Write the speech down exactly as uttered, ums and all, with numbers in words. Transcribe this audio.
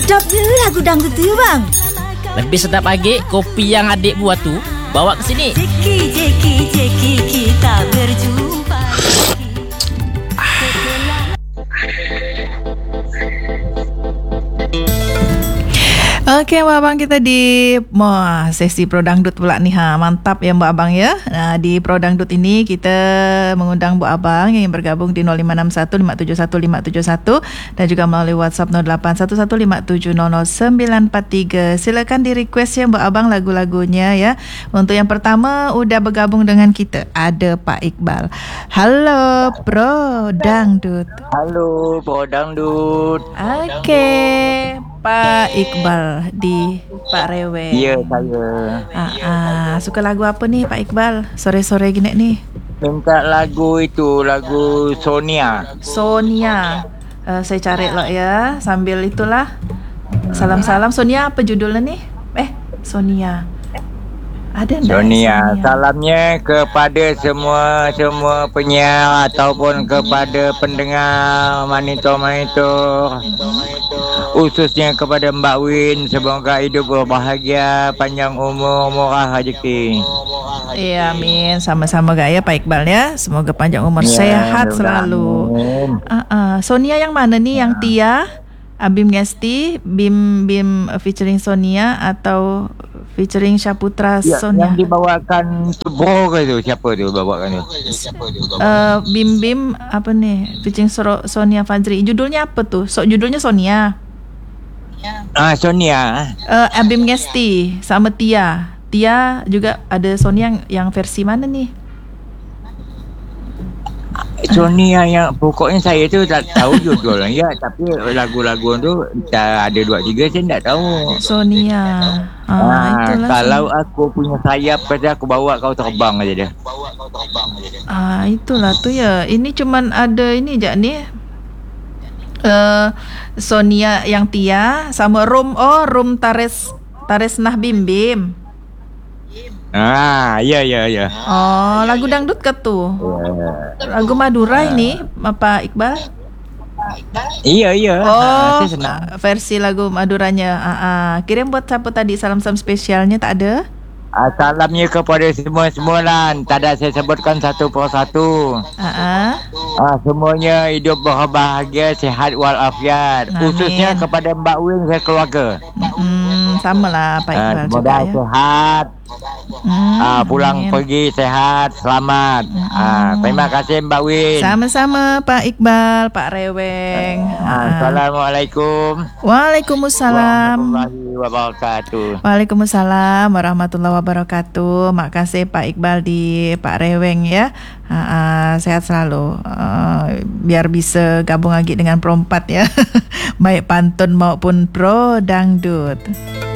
Sedapnya lagu dangdut tu bang. Lebih sedap lagi kopi yang adik buat tu. Bawa ke sini. Jeki, jeki, jeki, kita berjumpa. Okey, Mbak Abang, kita di wah, sesi Pro Dangdut pula ni. Ha, mantap ya Mbak Abang ya. Nah, di Pro Dangdut ini kita mengundang Mbak Abang yang bergabung di nol lima enam satu lima tujuh satu lima tujuh satu dan juga melalui WhatsApp nol lapan satu satu lima tujuh nol nol sembilan empat tiga. Silakan di request ya Mbak Abang lagu-lagunya ya. Untuk yang pertama udah bergabung dengan kita ada Pak Iqbal. Halo Pro Dangdut. Halo Pro Dangdut. Okey, Pak Iqbal di Pak Reweng. Ya, saya. Ah, ah, suka lagu apa ni Pak Iqbal? Sore-sore gini ni. Minta lagu itu, lagu Sonia. Sonia. Uh, saya cari lah ya. Sambil itulah. Salam-salam. Sonia apa judulnya nih? Eh, Sonia. Ada enggak? Sonia. Salamnya kepada semua semua penyiar ataupun kepada pendengar monitor-monitor. Khususnya kepada Mbak Win, semoga hidup berbahagia, panjang umur, murah rezeki. Ya, amin. Sama-sama gaya Pak Iqbal ya. Semoga panjang umur, Ya, sehat selalu. Uh, uh. Sonia yang mana nih? Yang Tia, Abim Ngesti, Bim Bim featuring Sonia atau featuring Syaputra Ya, Sonia? yang dibawakan Bro ke tu? Siapa tu bawakan tu? Uh, Bim Bim apa nih? Featuring Soro- Sonia Fajri. Judulnya apa tuh? So, judulnya Sonia. Ah, Sonia. Uh, Abim Ngesti sama Tia. Tia juga ada Sonia yang, yang versi mana nih? Sonia yang pokoknya saya tu tak tahu judul ya, tapi lagu-lagu tu tak ada dua tiga saya tak tahu. Sonia. Ah, Ah, itulah kalau Sonia. aku punya sayap pada aku bawa kau terbang aja dia. Ah, itulah tu ya. Ini cuman ada ini je ni. Uh, Sonia yang Tia sama Rom oh Rom Tares Tares Nah Bim Bim. Ah, ya ya ya. Oh, lagu dangdut ke tu? Ya. Lagu Madura ini apa Iqbal? Iya iya. Oh, Ah, saya senang. versi lagu Maduranya. Ah, ah. Kirim buat siapa tadi salam-salam spesialnya tak ada? Ah, salamnya kepada semua-semua lah. Tak ada saya sebutkan satu persatu. Ah, ah. Ah, semuanya hidup berbahagia, sihat walafiat. Amin. Khususnya kepada Mbak Win dan keluarga. Hmm, samalah Pak Ah, Iqbal juga semoga ya. sehat. Hmm, Ah, pulang amin. pergi sehat, selamat. Ah, terima kasih Mbak Win. Sama-sama Pak Iqbal, Pak Reweng. Ah, Assalamualaikum Waalaikumsalam. warahmatullahi wabarakatuh. Waalaikumsalam warahmatullahi wabarakatuh. Makasih Pak Iqbal di Pak Reweng ya. Ha, ha, sehat selalu. Uh, biar bisa gabung lagi dengan Pro empat ya. Baik pantun maupun Pro Dangdut.